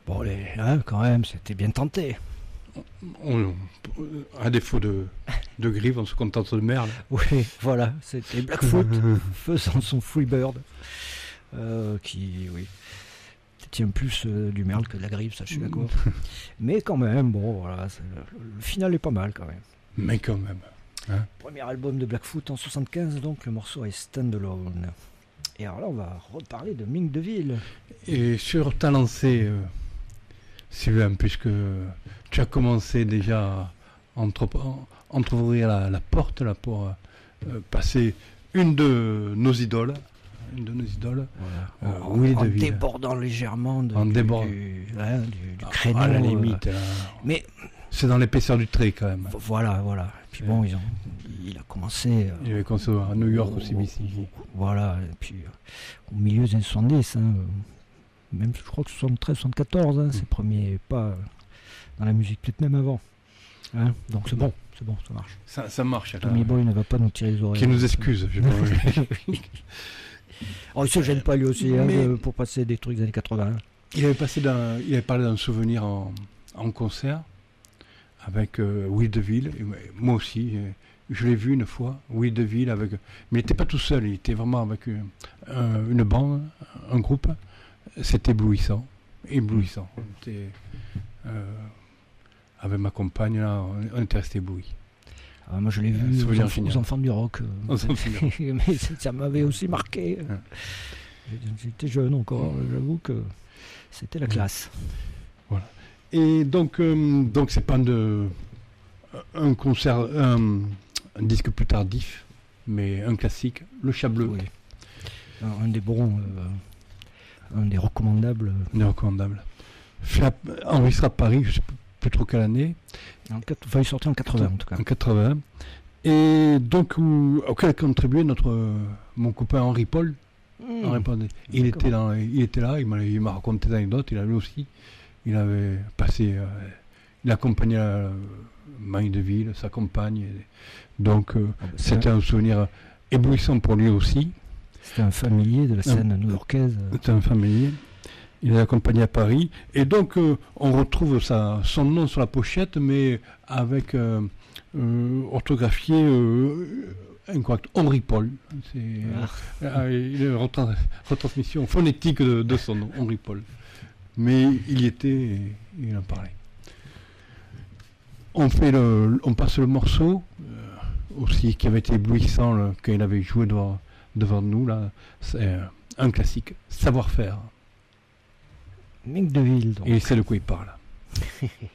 Bon, quand même, c'était bien tenté. À défaut de grive, on se contente de merde. Oui, voilà, c'était Blackfoot faisant son Freebird, qui, oui, tient plus du merle que de la grive, ça je suis d'accord. Mais quand même, bon, voilà, le final est pas mal quand même. Mais quand même. Hein. Premier album de Blackfoot en 75, donc le morceau est Standalone. Et alors là, on va reparler de Mink DeVille. Et sur ta lancée, Sylvain, puisque tu as commencé déjà à entrouvrir la porte là, pour passer une de nos idoles. Voilà. Willy en DeVille. débordant légèrement du créneau. À la limite. Mais c'est dans l'épaisseur du trait quand même. Voilà. Puis bon, il a commencé. Il avait commencé à New York aussi, CBC. Voilà, et puis au milieu des années 70, même je crois que 73, 74, ses premiers pas dans la musique, peut-être même avant. Donc c'est bon, ça marche. Ça marche. Tommy Boy ne va pas nous tirer les oreilles. Qui nous excuse, je crois. Il se gêne pas lui aussi pour passer des trucs des années 80. Il avait parlé d'un souvenir en concert avec Willy DeVille, et moi aussi. Je l'ai vu une fois, Willy DeVille, mais il n'était pas tout seul, il était vraiment avec une bande, un groupe. C'était éblouissant. Avec ma compagne, là, on était restés éblouis. Moi je l'ai vu aux Enfants du Rock. Mais ça m'avait aussi marqué. J'étais jeune encore, j'avoue que c'était la classe. Voilà. Et donc c'est pas un concert, un disque plus tardif, mais un classique, Le Chat Bleu. Oui. Un des bons, un des recommandables. Enregistré à Paris, je ne sais plus trop quelle année. Il sortait en 80 en tout cas. En 80. Et donc, auquel a contribué mon copain Henri Paul. Il était là, il m'a raconté des anecdotes, il avait aussi. Il avait passé, il accompagnait Mink DeVille, sa compagne. Donc, c'était un souvenir éblouissant pour lui aussi. C'était un familier de la scène new-yorkaise. C'était un familier. Il est accompagné à Paris. Et donc, on retrouve son nom sur la pochette, mais avec orthographié incorrect. Henri Paul. C'est une retransmission phonétique de son nom, Henri Paul. Mais il y était et il en parlait. On passe le morceau aussi qui avait été éblouissant quand il avait joué devant nous. Là, c'est un classique, Savoir-faire. Mink DeVille. Donc. Et il sait de quoi il parle.